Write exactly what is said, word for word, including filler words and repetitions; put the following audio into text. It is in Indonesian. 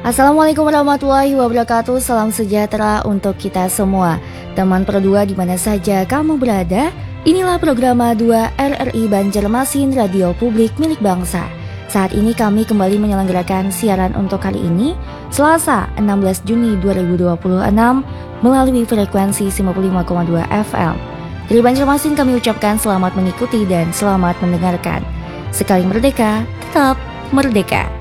Assalamualaikum warahmatullahi wabarakatuh. Salam sejahtera untuk kita semua. Teman perdua di mana saja kamu berada. Inilah program dua R R I Banjarmasin, Radio Publik Milik Bangsa. Saat ini kami kembali menyelenggarakan siaran untuk kali ini, Selasa enam belas Juni dua ribu dua puluh enam, melalui frekuensi sembilan puluh lima koma dua F M. Dari Banjarmasin kami ucapkan selamat mengikuti dan selamat mendengarkan. Sekali merdeka, tetap merdeka.